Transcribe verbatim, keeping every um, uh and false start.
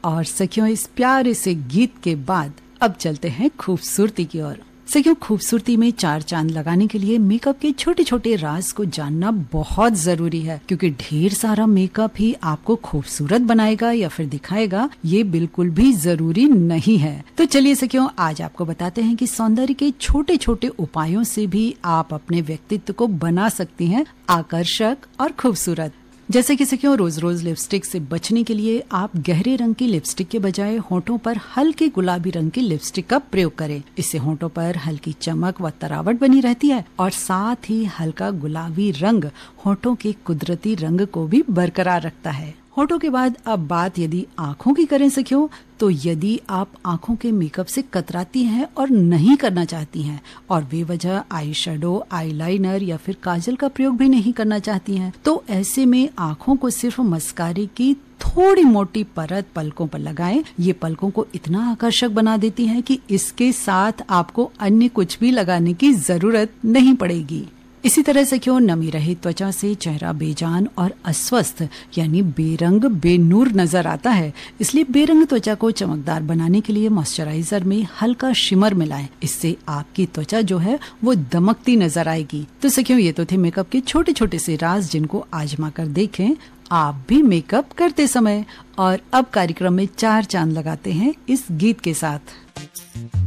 और सखियों, इस प्यारे से गीत के बाद अब चलते हैं खूबसूरती की ओर। सखियों, खूबसूरती में चार चांद लगाने के लिए मेकअप के छोटे छोटे राज को जानना बहुत जरूरी है, क्योंकि ढेर सारा मेकअप ही आपको खूबसूरत बनाएगा या फिर दिखाएगा, ये बिल्कुल भी जरूरी नहीं है। तो चलिए सखियों, आज आपको बताते हैं कि सौंदर्य के छोटे छोटे उपायों से भी आप अपने व्यक्तित्व को बना सकती हैं आकर्षक और खूबसूरत। जैसे कि सखियों, रोज रोज लिपस्टिक से बचने के लिए आप गहरे रंग की लिपस्टिक के बजाय होठों पर हल्के गुलाबी रंग की लिपस्टिक का प्रयोग करें। इससे होठों पर हल्की चमक व तरावट बनी रहती है और साथ ही हल्का गुलाबी रंग होठों के कुदरती रंग को भी बरकरार रखता है। होठों के बाद अब बात यदि आँखों की करें सखियों, तो यदि आप आँखों के मेकअप से कतराती हैं और नहीं करना चाहती हैं और बेवजह आई शेडो, आईलाइनर या फिर काजल का प्रयोग भी नहीं करना चाहती हैं, तो ऐसे में आँखों को सिर्फ मस्कारे की थोड़ी मोटी परत पलकों पर लगाएं। ये पलकों को इतना आकर्षक बना देती है कि इसके साथ आपको अन्य कुछ भी लगाने की जरूरत नहीं पड़ेगी। इसी तरह से क्यों नमी रहित त्वचा से चेहरा बेजान और अस्वस्थ यानी बेरंग बेनूर नजर आता है। इसलिए बेरंग त्वचा को चमकदार बनाने के लिए मॉइस्चराइजर में हल्का शिमर मिलाएं। इससे आपकी त्वचा जो है वो दमकती नजर आएगी। तो सखियों, ये तो थे मेकअप के छोटे छोटे से राज, जिनको आजमा कर देखें आप भी मेकअप करते समय। और अब कार्यक्रम में चार चांद लगाते हैं इस गीत के साथ।